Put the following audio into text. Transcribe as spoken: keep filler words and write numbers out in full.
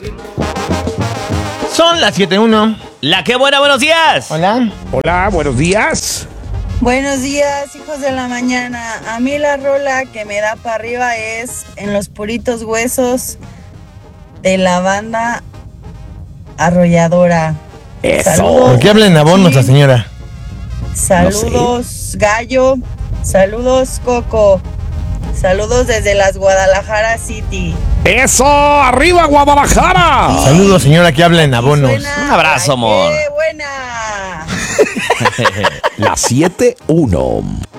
Son las siete uno. La que buena, buenos días. Hola. Hola, buenos días. Buenos días, hijos de la mañana. A mí la rola que me da para arriba es En los puritos huesos de la banda Arrolladora. Eso. ¿Por qué habla en Nabón, Nuestra Señora? Saludos, Gallo. Saludos, Coco. Saludos desde las Guadalajara City. Eso, arriba Guadalajara. Saludos, señora que habla en abonos. Suena- Un abrazo, ¡Ay, amor. ¡Qué buena! La siete uno.